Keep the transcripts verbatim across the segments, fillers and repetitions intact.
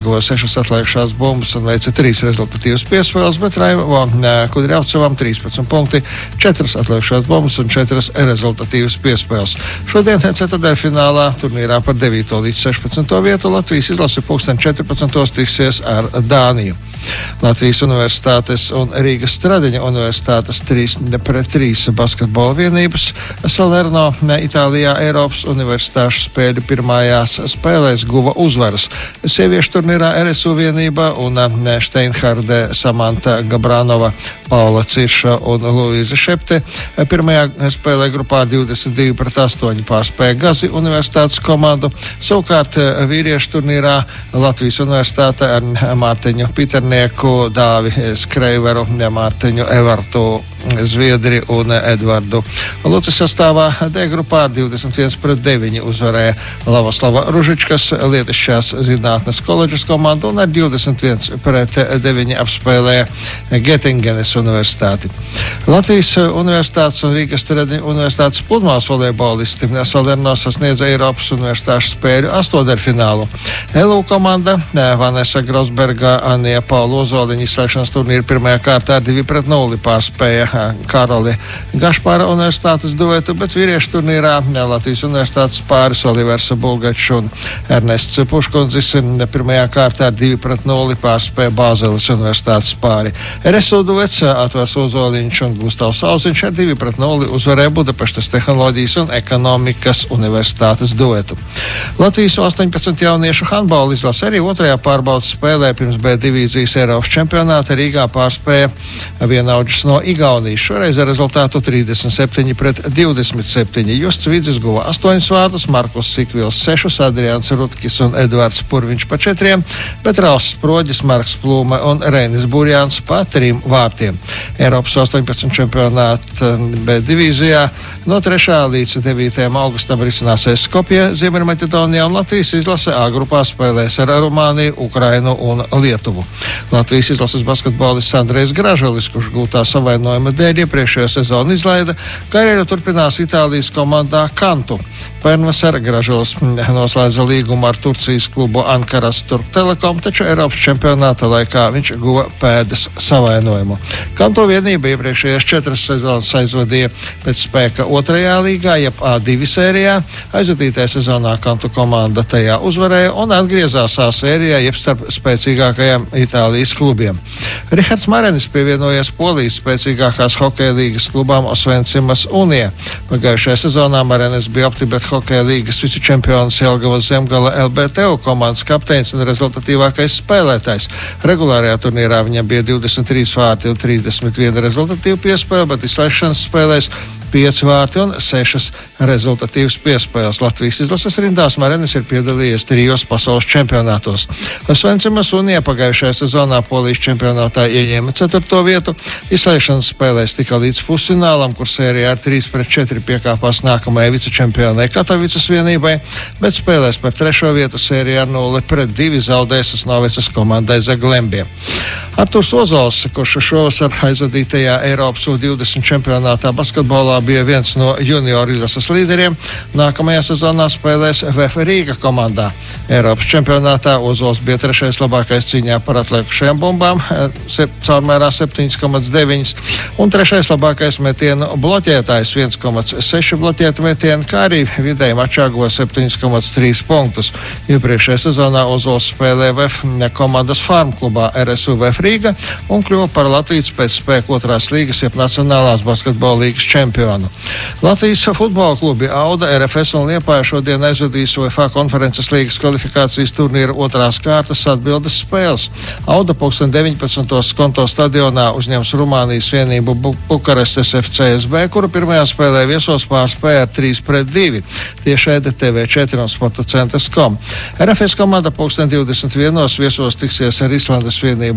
atguva sešas atlikušās bumbas un veica trīs rezultatīvas piespēles, bet Raivo Kudrjavcevam trīspadsmit punkti, četras atlikušās bumbas un četras rezultatīvas piespēles. Šodien ceturtdaļfinālā turnīrā par devīto līdz sešpadsmito vietu Latvijas izlase pulksten četrpadsmitos tiksies ar Dāniju. Latvijas Universitātes un Rīgas Stradiņa Universitātes trīs pret trīs basketbola vienības Salerno Itālijā Eiropas universitāšu spēļu pirmajās spēlēs guva uzvaras. Sieviešu turnīrā R S U vienība un Steinharde Samanta Gabranova, Paula Cirša un Luīza Šepte pirmajā spēlē grupā divdesmit divi pret astoņi pārspēja Gazi Universitātes komandu. Savukārt vīriešu turnīrā Latvijas Universitāte ar Mārtiņu Piternieku, Dāvi Skreiveru, Mārtiņu Evertu Zviedri un Edvardu Luci sastāvā D grupā divdesmit viens pret deviņi uzvarēja Lavoslava Ružičkas Lietišķās zinātnes koledžas komandu un ar divdesmit viens pret deviņi apspēlēja Getingenes universitāti. Latvijas Universitātes un Rīgas Stradiņa Universitātes pludmales volejbolisti Salerno sasniedza Eiropas universitāšu spēļu astoņdaļfinālu. L U komanda Vanesa Grosberga, Anija Paula Ozoliņa izslēgšanas turnīra pirmajā kārtā divi pret nulli pārspēja Karoli Gašpāra universitātes duetu, bet vīriešu turnīrā Latvijas universitātes pāris Olivers Bulgačs un Ernests Puškundzis pirmajā kārtā divi pret nulli pārspēja Bāzeles universitātes pāri. R S U duets Atvars Ozoliņš un Gustavs Auziņš ar divi pret nulli uzvarēja Budapeštas tehnoloģijas un ekonomikas universitātes duetu. Latvijas astoņpadsmit jauniešu handbola izlase arī otrajā pārbaudas spēlē pirms B divīzijas Eiropas čempionāta Rīgā pārspēja vienaudžus no Igaunijas. Šoreiz ar rezultātu trīsdesmit septiņi pret divdesmit septiņi. Justs Vidzis guva astoņus vārdus, Markus Sikvils sešus, Adriāns Rutkis un Edvards Purviņš pa četriem, bet Rauss Sproģis, Marks Plūme un Reinis Burjāns pa trim vārtiem. Eiropas astoņpadsmit čempionāta B divīzijā no trešā līdz devītajam augustam risināsies Skopje, Ziemeļmaķedonijā un Latvijas izlase A grupā spēlēs ar Rumāniju, Ukrainu un Lietuvu. Latvijas izlases basketbolists Andrejs Gražulis, kurš gūtā savainojuma dēļ iepriekšējo sezonu izlaida, karjeru turpinās Itālijas komandā Kantu. Pērnvasar Gražulis noslēdza līgumu ar Turcijas klubu Ankaras Turk Telekom, taču Eiropas čempionāta laikā viņš guva pēdas savainojumu. Kantu vienība iepriekšējās četras sezonas aizvadīja pēc spēka otrajā līgā, jeb A divi sērijā. Aizvadītajā sezonā Kantu komanda tajā uzvarēja un atgriezās A sērijā, jeb starp spēcīgākajiem Itālijas klubiem. Rihards Marenis pievienojies Polijas spēcīgākās hokeja līgas klubām Osvencimas Unija. Pagājušajā sezonā Marenis bija Optibet hokeja līgas vicečempions Jelgavas Zemgala L B T U komandas kapteinis un rezultatīvākais spēlētājs. Regulārajā turnīrā viņam bija divdesmit trīs vārti un trīsdesmit viena rezultatīva piespēle, bet izslēgšanas spēlēs pieci vārti un sešas rezultatīvas piespēles. Latvijas izlases rindās Marenis ir piedalījies trijos pasaules čempionātos. Osvencimas Unija pagājušajā sezonā Polijas čempionātā ieņēma ceturto vietu. Izslēgšanas spēlēs tika līdz pusfinālam, kur sērijā ar trīs pret četri piekāpās nākamajai vicečempionai Katovicas vienībai, bet spēlēs par trešo vietu sērijā ar nulli pret divi zaudēja Sasnovicas komandai Zaglembie. Arturs Ozols, kurš šovasar aizvadītajā Eiropas U divdesmit čempionātā basketbolā bija viens no junioru izlases līderiem, nākamajā sezonā spēlēs V F Rīga komandā. Eiropas čempionātā Ozols bija trešais labākais cīņā par atliekušajām bumbām, caurmērā septiņi komats deviņi, un trešais labākais metienu bloķētājs viens komats seši bloķētu metienu, kā arī vidēji mačā guva septiņi komats trīs punktus. Iepriekšējā sezonā Ozols spēlēja V F komandas farm klubā R S U V F Rīga un kļuva par Latvijas pēc spēka otrās līgas, jeb Nacionālās basketbola līgas čempionu. Latvijas futbola klubi Auda, R F S un Liepāja šodien aizvadīs UEFA konferences līgas kvalifikācijas turnīra otrās kārtas atbildes spēles. Auda pulksten deviņpadsmitos Skonto stadionā uzņems Rumānijas vienību Bukarestes F C S B, kuru pirmajā spēlē viesos pārspēja ar trīs pret divi. Tieši E D T V četri un Sporta centrs kom. R F S komanda pulksten divdesmit vienos viesos tiksies ar Islandes vienību Vesti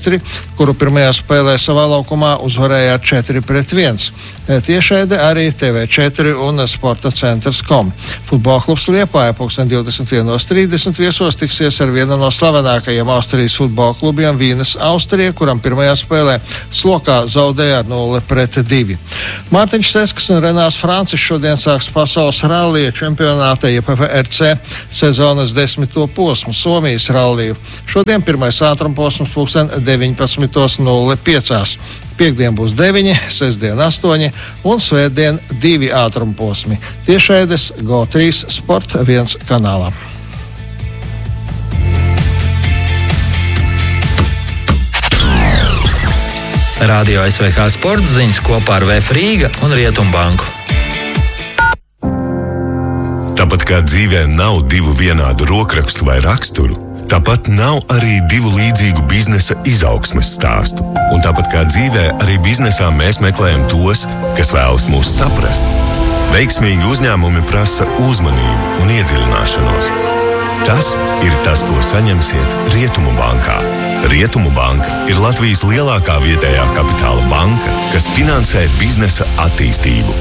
Austri, kuru pirmajā spēlē savā laukumā uzvarēja četri pret viens. Tiešraide arī T V četri un Sporta centrs kom. Futbola klubs Liepāja pulksten divdesmit viens trīsdesmit viesos tiksies ar vienu no slavenākajiem Austrijas futbola klubiem Vīnes Austrija, kuram pirmajā spēlē Slokā zaudēja ar nulle pret divi. Mārtiņš Seskas un Renārs Francis šodien sāks pasaules rallija čempionāta jeb P R C sezonas desmito posmu Somijas ralliju. Šodien pirmais ātrumposms pulksten deviņpadsmit nulle pieci. Piektdien būs deviņi, sestdien astoņi un svētdien divi ātrumposmi. Tiešraides Go trīs Sport viens kanālā. Radio S V H sports ziņas kopā ar V F Rīga un Rietumbanku. Tāpat kā dzīvē nav divu vienādu rokrakstu vai raksturu, tāpat nav arī divu līdzīgu biznesa izaugsmes stāstu. Un tāpat kā dzīvē, arī biznesā mēs meklējam tos, kas vēlas mūs saprast. Veiksmīgi uzņēmumi prasa uzmanību un iedziļināšanos. Tas ir tas, ko saņemsiet Rietumu bankā. Rietumu banka ir Latvijas lielākā vietējā kapitāla banka, kas finansē biznesa attīstību.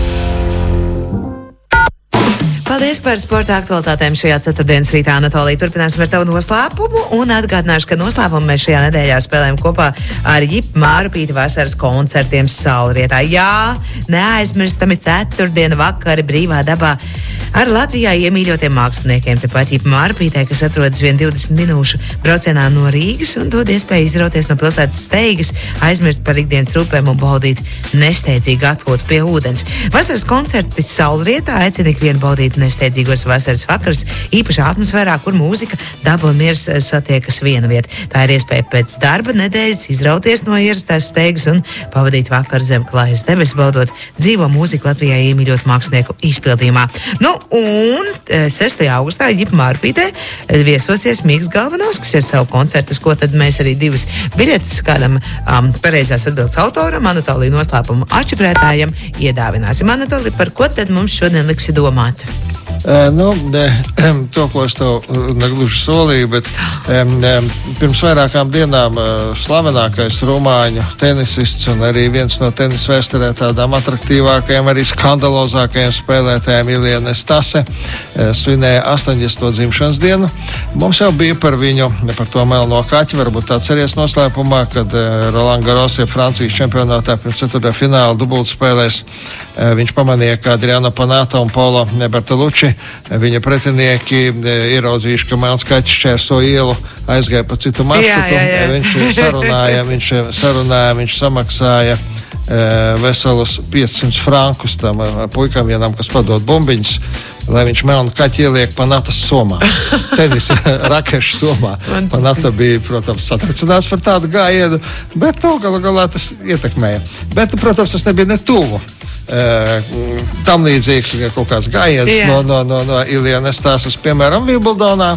Paldies par sporta aktualitātēm šajā ceturtdienas rītā, Anatolija. Turpināsim ar tavu noslēpumu un atgādināšu, ka noslēpumu mēs šajā nedēļā spēlējam kopā ar Jipu Mārupīti vasaras koncertiem Saulrietā. Jā, neaizmirstami ceturtdiena vakari brīvā dabā ar Latvijā iemīļotiem māksliniekiem. Tepat Jipa Mārupītē, kas atrodas vien divdesmit minūšu braucienā no Rīgas un dod iespēju izrauties no pilsētas steigas, aizmirst par ikdienas rūpēm un baudīt nesteidzīgu atpūtu pie ūdens. Vasaras koncerti Saulrietā aicina ikvienu baudīt nesteidzīgos vasaras vakarus, īpašā atmosfērā, kur mūzika, daba un miers satiekas viena vieta. Tā ir iespēja pēc darba nedēļas izrauties no ierastās steigas un pavadīt vakaru zem klājas debes, baudot dzīvo mūziku Latvijā iemīļot mākslinieku izpildījumā. Nu, un sestajā augustā Jipa Mārupītē viesosies Miks Galvanovskis ar savu koncertu, uz ko tad mēs arī divas biļetes kādam um, pareizās atbildes autoram, Anatolija noslēpumu atšifrētājam iedāvināsim. Anatolija, par ko tad mums šodien liksi domāt? Uh, nu, de, um, to, ko es tev uh, negluži solīju, bet um, um, pirms vairākām dienām uh, slavenākais rumāņu tenisists un arī viens no tenisa vēsturē tādām atraktīvākajām, arī skandalozākajām spēlētājiem Iljana Stase uh, svinēja astoņdesmito dzimšanas dienu. Mums jau bija par viņu, par to melno kaķi, varbūt tā ceries noslēpumā, kad uh, Roland Garros ir Francijas čempionātā pirms ceturtā fināla dubultspēlēs. Uh, viņš pamanīja, ka Adriano Panato un Paulo Bertolucci, viņa pretinieki, ieraudzījuši, ka melns kaķis šķērso ielu, aizgāja pa citu maršrutu. Jā, jā, jā. Viņš sarunāja, viņš sarunāja, viņš samaksāja e, veselus piecsimt frankus tam puikam vienam, kas padod bumbiņas, lai viņš melnu kaķi ieliek Panatas somā. Tenisa rakešu somā. Panata bija, protams, satricināts par tādu gājienu, bet to galu galā tas ietekmēja. Bet, protams, tas nebija ne tuvu. Uh, tam līdzīgs kaut kāds gājiens yeah. no, no, no, no Iljana Stāsas, piemēram, Vimbldonā.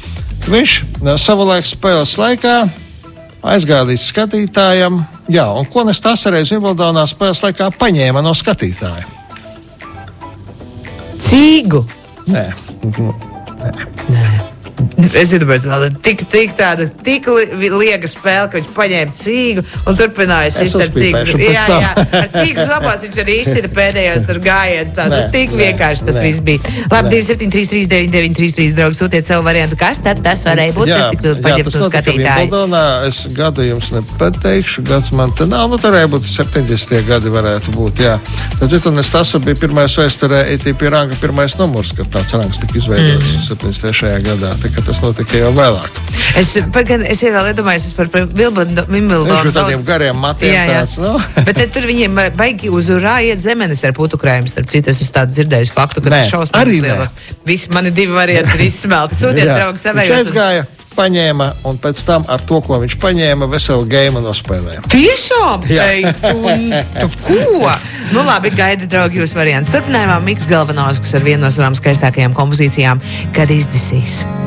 Viņš no savulaik spēles laikā aizgāja līdz skatītājam. Jā, un ko Stāsa reiz Vimbldonā spēles laikā paņēma no skatītāja? Cīgu? Nē. Nē. Nē. Es iedomājos, vēl tik, tik tāda, tik li, liega spēle, ka viņš paņēma cīgu un turpināja sist ar cīgu. Jā, jā, ar cīgu zobās viņš arī izsita pēdējos tur gājiens. Tāda tik nē, vienkārši tas nē, viss bija. Labi, divi septiņi trīs trīs deviņi deviņi trīs trīs, draugi, sūtiet savu variantu. Kas tad tas varēja būt? Jā, kas tik ļoti paņems no skatītāji? Vimbldonā es gadu jums nepateikšu, gads man te nav, nu tā varēja būt septiņdesmitie gadi varētu būt, jā. Tad Iljana Stāsa bija pirmais vēsturē A T P ranga pirmais numurs, kad tāds rangs tika izveidots mm. septiņdesmit trešajā gadā. Ka tas notika jau vēlāk. Es, pagan, es vēl iedomājos par, par Wimbledonu. Viņš ir tādiem gariem matiem jā, jā. Tāds, nu. Bet tur viņiem baigi uz urā iet zemenes ar putu krējumu. Starp citu, es esmu tādu dzirdējis faktu, ka tas šausmīgi lielas. Visi mani divi varianti ir izsmelti. Sūtiet, draugi, savējos. Viņš aizgāja, paņēma, un pēc tam ar to, ko viņš paņēma, veselu geimu nospēlēja. Tiešām? Ei, tu, tu ko? Nu labi, gaida, draugi, jūs variants. Turpinājumā Miks Galvanovskis ar vienu no savām skaistākajām kompozīcijām, kad izdzisīs.